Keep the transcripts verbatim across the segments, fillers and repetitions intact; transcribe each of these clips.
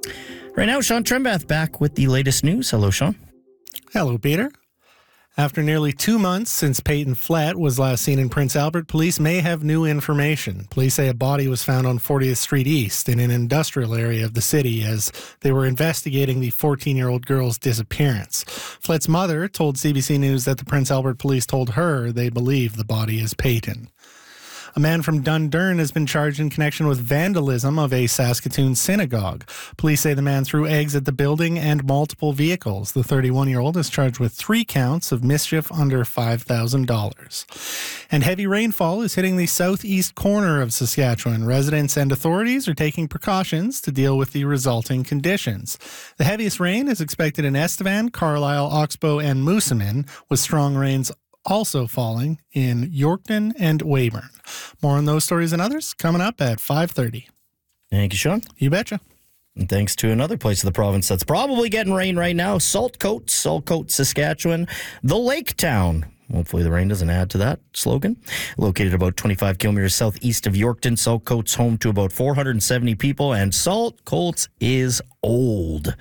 Right now, Sean Trembath back with the latest news. Hello, Sean. Hello, Peter. After nearly two months since Peyton Flett was last seen in Prince Albert, police may have new information. Police say a body was found on fortieth Street East in an industrial area of the city as they were investigating the fourteen-year-old girl's disappearance. Flett's mother told C B C News that the Prince Albert police told her they believe the body is Peyton. A man from Dundurn has been charged in connection with vandalism of a Saskatoon synagogue. Police say the man threw eggs at the building and multiple vehicles. The thirty-one-year-old is charged with three counts of mischief under five thousand dollars. And heavy rainfall is hitting the southeast corner of Saskatchewan. Residents and authorities are taking precautions to deal with the resulting conditions. The heaviest rain is expected in Estevan, Carlisle, Oxbow, and Moosomin, with strong rains also falling in Yorkton and Weyburn. More on those stories and others coming up at five thirty. Thank you, Sean. You betcha. And thanks to another place of the province that's probably getting rain right now, Saltcoats, Saltcoats, Saskatchewan, the Lake Town. Hopefully the rain doesn't add to that slogan. Located about twenty-five kilometers southeast of Yorkton, Saltcoats home to about four hundred seventy people, and Saltcoats is old.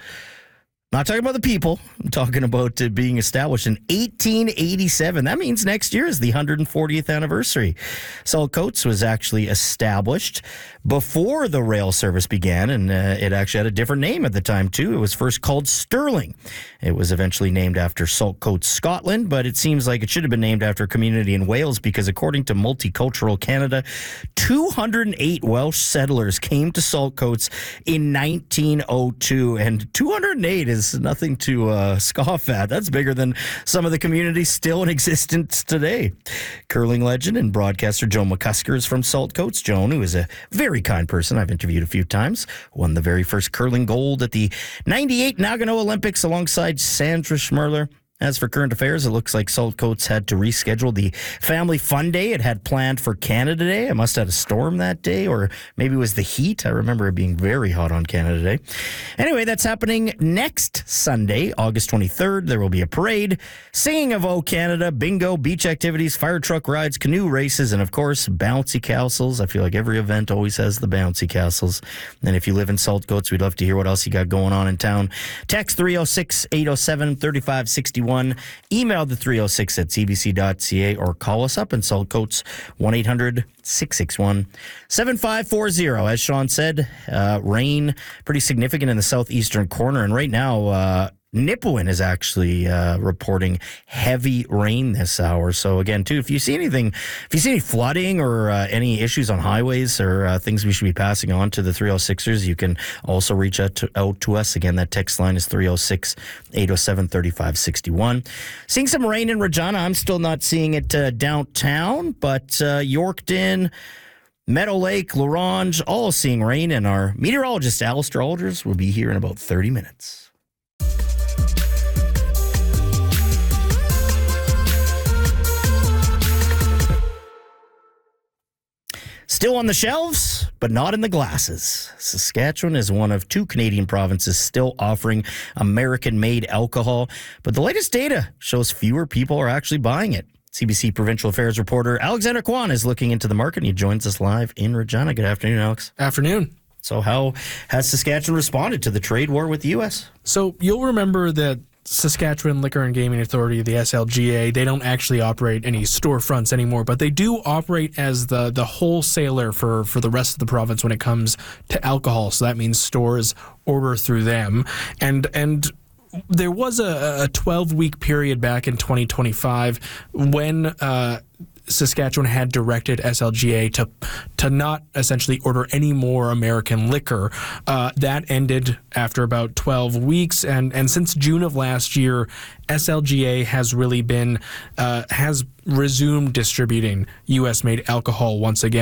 Not talking about the people. I'm talking about it being established in eighteen eighty-seven. That means next year is the one hundred fortieth anniversary. Saltcoats was actually established before the rail service began, and uh, it actually had a different name at the time, too. It was first called Stirling. It was eventually named after Saltcoats, Scotland, but it seems like it should have been named after a community in Wales because, according to Multicultural Canada, two hundred eight Welsh settlers came to Saltcoats in nineteen oh two, and two hundred eight is nothing to uh, scoff at. That's bigger than some of the communities still in existence today. Curling legend and broadcaster Joan McCusker is from Saltcoats. Joan, who is a very kind person I've interviewed a few times, won the very first curling gold at the ninety-eight Nagano Olympics alongside Sandra Schmerler. As for current affairs, it looks like Saltcoats had to reschedule the Family Fun Day it had planned for Canada Day. It must have had a storm that day, or maybe it was the heat. I remember it being very hot on Canada Day. Anyway, that's happening next Sunday, August twenty-third. There will be a parade, singing of O Canada, bingo, beach activities, fire truck rides, canoe races, and of course, bouncy castles. I feel like every event always has the bouncy castles. And if you live in Saltcoats, we'd love to hear what else you got going on in town. Text three oh six, eight oh seven, three five six one. Email the three oh six at c b c dot c a or call us up in Saltcoats, one eight hundred, six six one, seven five four zero. As Sean said, uh, rain pretty significant in the southeastern corner. And right now, uh, Nipawin is actually uh, reporting heavy rain this hour. So again, too, if you see anything, if you see any flooding or uh, any issues on highways or uh, things we should be passing on to the three oh sixers, you can also reach out to, out to us. Again, that text line is three oh six, eight oh seven, three five six one. Seeing some rain in Regina. I'm still not seeing it uh, downtown, but uh, Yorkton, Meadow Lake, Lorange, all seeing rain. And our meteorologist, Alistair Alders, will be here in about thirty minutes. Still on the shelves, but not in the glasses. Saskatchewan is one of two Canadian provinces still offering American-made alcohol, but the latest data shows fewer people are actually buying it. C B C Provincial Affairs reporter Alexander Kwan is looking into the market, and he joins us live in Regina. Good afternoon, Alex. Afternoon. So how has Saskatchewan responded to the trade war with the U S? So you'll remember that Saskatchewan Liquor and Gaming Authority, the S L G A, they don't actually operate any storefronts anymore, but they do operate as the, the wholesaler for, for the rest of the province when it comes to alcohol. So that means stores order through them. And and there was a twelve-week period back in twenty twenty-five when uh, Saskatchewan had directed S L G A to to not essentially order any more American liquor. Uh, that ended after about twelve weeks, and, and since June of last year, S L G A has really been uh, has resumed distributing U S-made alcohol once again.